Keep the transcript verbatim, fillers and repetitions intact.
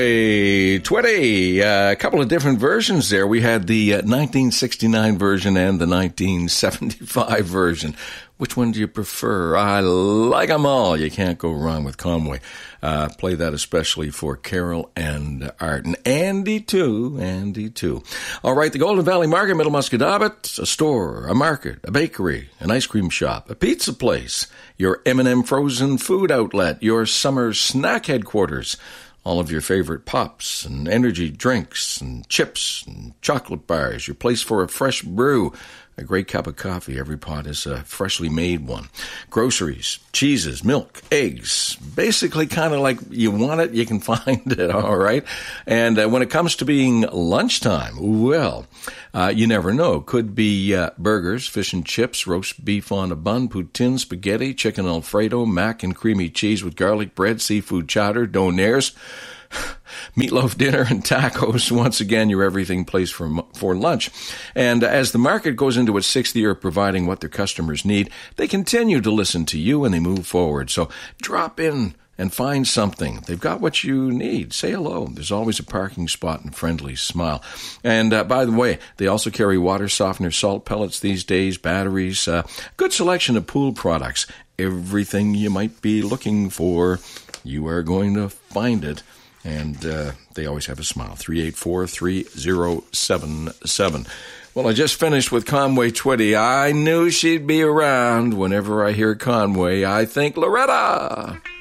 Hey, Twitty, uh, a couple of different versions there. We had the uh, nineteen sixty-nine version and the nineteen seventy-five version. Which one do you prefer? I like them all. You can't go wrong with Conway. Uh, play that especially for Carol and Art. And Andy, too. Andy, too. All right, the Golden Valley Market, Middle Musquodoboit, a store, a market, a bakery, an ice cream shop, a pizza place, your M and M frozen food outlet, your summer snack headquarters, all of your favorite pops and energy drinks and chips and chocolate bars, your place for a fresh brew, a great cup of coffee. Every pot is a freshly made one. Groceries, cheeses, milk, eggs. Basically kind of like you want it, you can find it, all right? And uh, when it comes to being lunchtime, well, uh, you never know. Could be uh, burgers, fish and chips, roast beef on a bun, poutine, spaghetti, chicken Alfredo, mac and creamy cheese with garlic bread, seafood chowder, donaires, meatloaf dinner and tacos. Once again, your everything place for for lunch. And as the market goes into its sixth year of providing what their customers need, they continue to listen to you and they move forward. So drop in and find something. They've got what you need. Say hello. There's always a parking spot and friendly smile. And uh, by the way, they also carry water softener, salt pellets these days, batteries, uh, good selection of pool products. Everything you might be looking for, you are going to find it. And uh, they always have a smile. three eight four, three zero seven seven. Well, I just finished with Conway Twitty. I knew she'd be around. Whenever I hear Conway, I think Loretta.